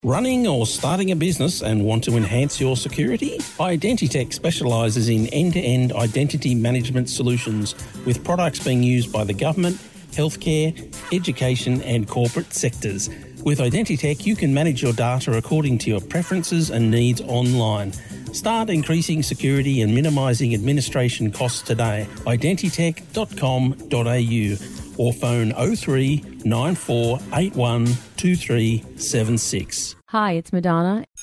Running or starting a business and want to enhance your security? Identitech specialises in end-to-end identity management solutions with products being used by the government, healthcare, education and corporate sectors. With Identitech, you can manage your data according to your preferences and needs online. Start increasing security and minimising administration costs today. Identitech.com.au or phone 03 9481 2376. Hi, it's Madonna,